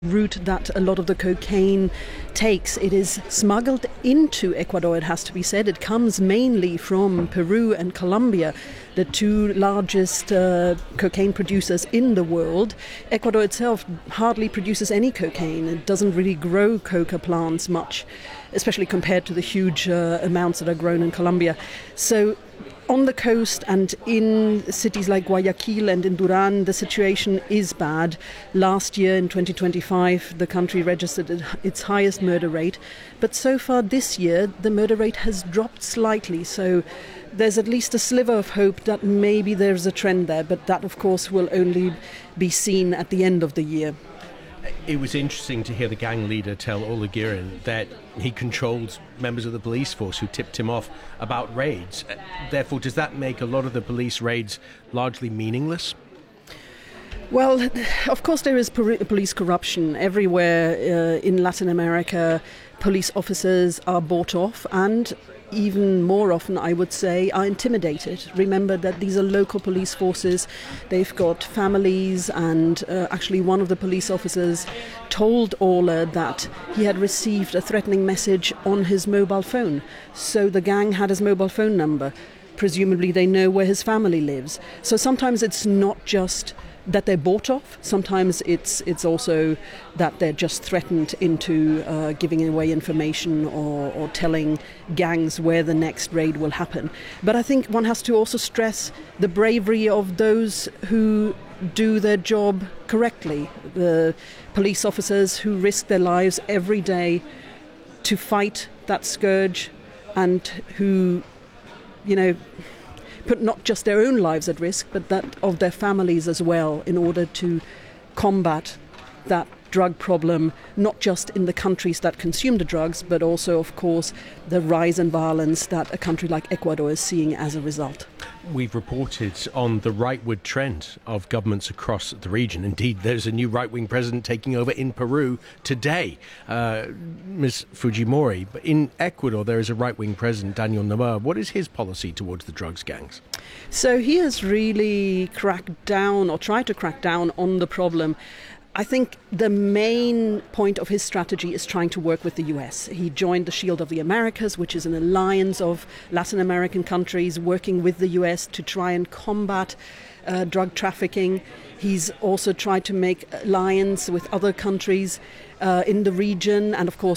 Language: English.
route that a lot of the cocaine takes. It is smuggled into Ecuador, it has to be said. It comes mainly from Peru and Colombia, the two largest cocaine producers in the world. Ecuador itself hardly produces any cocaine. It doesn't really grow coca plants much, especially compared to the huge amounts that are grown in Colombia. So on the coast and in cities like Guayaquil and in Duran, the situation is bad. Last year, in 2025, the country registered its highest murder rate. But so far this year, the murder rate has dropped slightly. So there's at least a sliver of hope that maybe there's a trend there. But that, of course, will only be seen at the end of the year. It was interesting to hear the gang leader tell Ola Guirin that he controlled members of the police force who tipped him off about raids. Therefore, does that make a lot of the police raids largely meaningless? Well, of course there is police corruption everywhere in Latin America. Police officers are bought off and even more often, I would say, are intimidated. Remember that these are local police forces. They've got families, and actually one of the police officers told Ola that he had received a threatening message on his mobile phone. So the gang had his mobile phone number. Presumably they know where his family lives. So sometimes it's not just that they're bought off. Sometimes it's also that they're just threatened into giving away information or telling gangs where the next raid will happen. But I think one has to also stress the bravery of those who do their job correctly. The police officers who risk their lives every day to fight that scourge and who, put not just their own lives at risk, but that of their families as well, in order to combat that drug problem, not just in the countries that consume the drugs, but also, of course, the rise in violence that a country like Ecuador is seeing as a result. We've reported on the rightward trend of governments across the region. Indeed, there's a new right-wing president taking over in Peru today, Ms. Fujimori. But in Ecuador, there is a right-wing president, Daniel Noboa. What is his policy towards the drugs gangs? So he has really cracked down, or tried to crack down, on the problem. I think the main point of his strategy is trying to work with the US. He joined the Shield of the Americas, which is an alliance of Latin American countries working with the US to try and combat drug trafficking. He's also tried to make alliance with other countries in the region, and of course